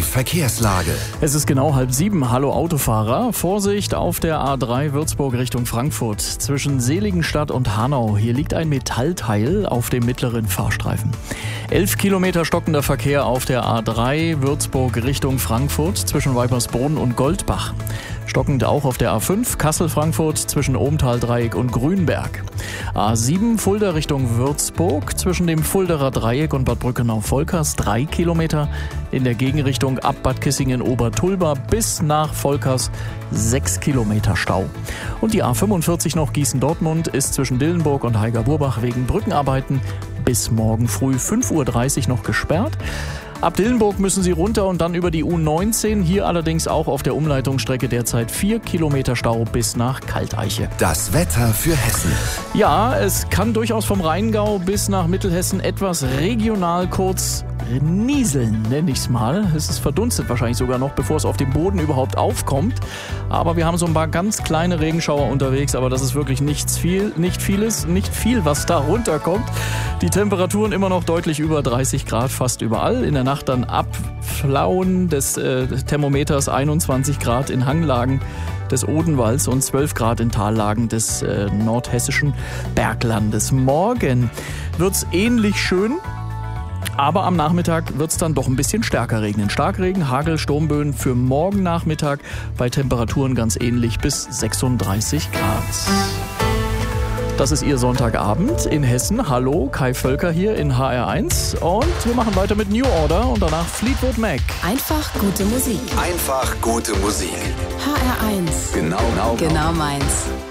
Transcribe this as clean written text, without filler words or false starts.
Verkehrslage. Es ist genau 6:30. Hallo Autofahrer. Vorsicht auf der A3 Würzburg Richtung Frankfurt. Zwischen Seligenstadt und Hanau. Hier liegt ein Metallteil auf dem mittleren Fahrstreifen. 11 Kilometer stockender Verkehr auf der A3 Würzburg Richtung Frankfurt zwischen Weipersbrunn und Goldbach. Stockend auch auf der A5 Kassel-Frankfurt zwischen Ohmtal-Dreieck und Grünberg. A7 Fulda Richtung Würzburg zwischen dem Fulderer Dreieck und Bad Brückenau-Volkers 3 Kilometer. In der Gegenrichtung ab Bad Kissingen-Obertulba bis nach Volkers 6 Kilometer Stau. Und die A45 noch Gießen-Dortmund ist zwischen Dillenburg und Heiger-Burbach wegen Brückenarbeiten bis morgen früh 5:30 Uhr noch gesperrt. Ab Dillenburg müssen Sie runter und dann über die U19. Hier allerdings auch auf der Umleitungsstrecke derzeit 4 Kilometer Stau bis nach Kalteiche. Das Wetter für Hessen. Ja, es kann durchaus vom Rheingau bis nach Mittelhessen etwas regional kurz nieseln, nenne ich es mal. Es ist verdunstet wahrscheinlich sogar noch, bevor es auf dem Boden überhaupt aufkommt. Aber wir haben so ein paar ganz kleine Regenschauer unterwegs, aber das ist wirklich nicht viel, was da runterkommt. Die Temperaturen immer noch deutlich über 30 Grad fast überall. In der Nacht dann Abflauen des Thermometers 21 Grad in Hanglagen des Odenwalds und 12 Grad in Tallagen des nordhessischen Berglandes. Morgen wird's ähnlich schön. Aber am Nachmittag wird es dann doch ein bisschen stärker regnen. Starkregen, Hagel, Sturmböen für morgen Nachmittag bei Temperaturen ganz ähnlich bis 36 Grad. Das ist Ihr Sonntagabend in Hessen. Hallo, Kai Völker hier in HR1. Und wir machen weiter mit New Order und danach Fleetwood Mac. Einfach gute Musik. Einfach gute Musik. HR1. Genau meins.